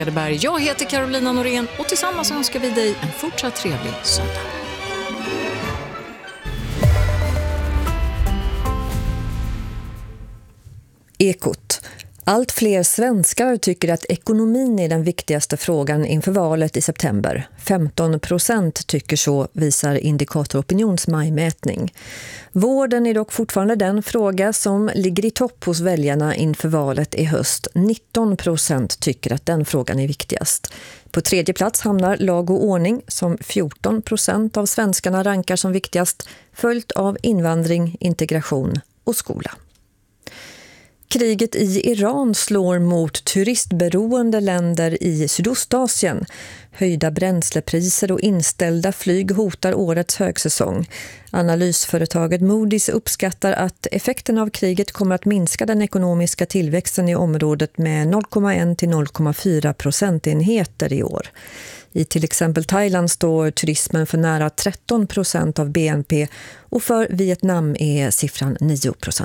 Jag heter Carolina Norén och tillsammans önskar vi dig en fortsatt trevlig söndag. Ekot. Allt fler svenskar tycker att ekonomin är den viktigaste frågan inför valet i september. 15% tycker så, visar Indikator Opinions majmätning. Vården är dock fortfarande den fråga som ligger i topp hos väljarna inför valet i höst. 19% tycker att den frågan är viktigast. På tredje plats hamnar lag och ordning som 14% av svenskarna rankar som viktigast, följt av invandring, integration och skola. Kriget i Iran slår mot turistberoende länder i Sydostasien. Höjda bränslepriser och inställda flyg hotar årets högsäsong. Analysföretaget Moody's uppskattar att effekten av kriget kommer att minska den ekonomiska tillväxten i området med 0,1 till 0,4 procentenheter i år. I till exempel Thailand står turismen för nära 13% av BNP och för Vietnam är siffran 9%.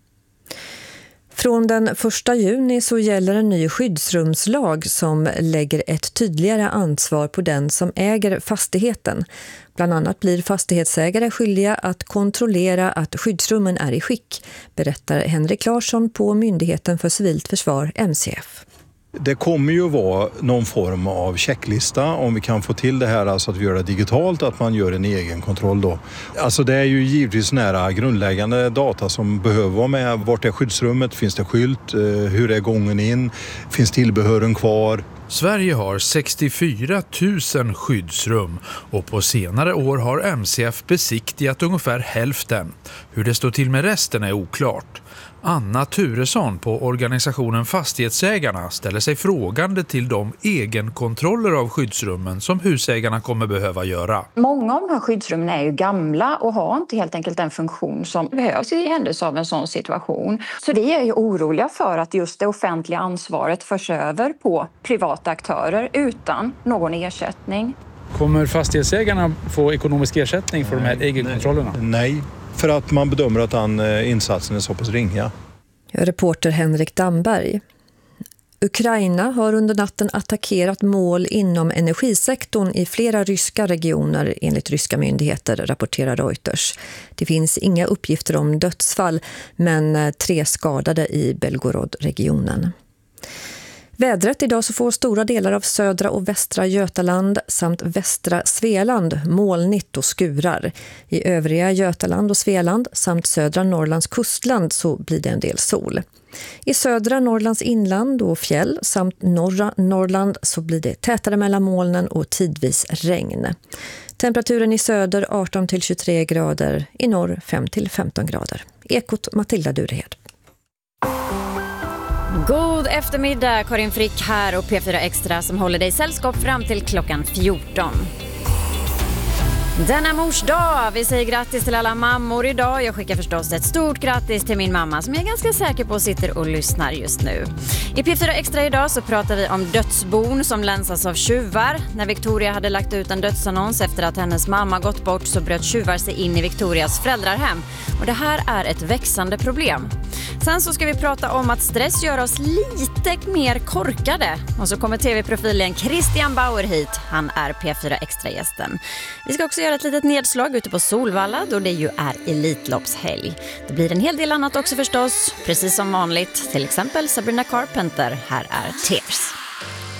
Från den 1 juni så gäller en ny skyddsrumslag som lägger ett tydligare ansvar på den som äger fastigheten. Bland annat blir fastighetsägare skyldiga att kontrollera att skyddsrummen är i skick, berättar Henrik Larsson på Myndigheten för civilt försvar, MCF. Det kommer ju vara någon form av checklista om vi kan få till det här, alltså att vi gör det digitalt, att man gör en egen kontroll då. Alltså det är ju givetvis nära grundläggande data som behöver vara med. Vart är skyddsrummet? Finns det skylt? Hur är gången in? Finns tillbehören kvar? Sverige har 64 000 skyddsrum och på senare år har MCF besiktigat ungefär hälften. Hur det står till med resten är oklart. Anna Turesson på organisationen Fastighetsägarna ställer sig frågande till de egenkontroller av skyddsrummen som husägarna kommer behöva göra. Många av de här skyddsrummen är ju gamla och har inte helt enkelt den funktion som behövs i händelse av en sån situation. Så det är ju oroliga för att just det offentliga ansvaret förs över på privata aktörer utan någon ersättning. Kommer fastighetsägarna få ekonomisk ersättning för de här egenkontrollerna? Nej, för att man bedömer att den insatsen är så pass ringa. Reporter Henrik Damberg. Ukraina har under natten attackerat mål inom energisektorn i flera ryska regioner enligt ryska myndigheter, rapporterar Reuters. Det finns inga uppgifter om dödsfall, men 3 skadade i Belgorod-regionen. Vädret idag så får stora delar av södra och västra Götaland samt västra Svealand molnigt och skurar. I övriga Götaland och Svealand samt södra Norrlands kustland så blir det en del sol. I södra Norrlands inland och fjäll samt norra Norrland så blir det tätare mellan molnen och tidvis regn. Temperaturen i söder 18 till 23 grader, i norr 5 till 15 grader. Ekot Matilda Durehed. God eftermiddag, Karin Frick här och P4 Extra som håller dig sällskap fram till klockan 14. Denna mors dag, vi säger grattis till alla mammor idag. Jag skickar förstås ett stort grattis till min mamma som jag är ganska säker på sitter och lyssnar just nu. I P4 Extra idag så pratar vi om dödsbon som länsas av tjuvar. När Victoria hade lagt ut en dödsannons efter att hennes mamma gått bort så bröt tjuvar sig in i Victorias föräldrahem. Och det här är ett växande problem. Sen så ska vi prata om att stress gör oss lite mer korkade. Och så kommer tv-profilen Christian Bauer hit. Han är P4 Extra-gästen. Vi ska också göra ett litet nedslag ute på Solvalla då det ju är Elitloppshelg. Det blir en hel del annat också förstås, precis som vanligt. Till exempel Sabrina Carpenter, här är Tears.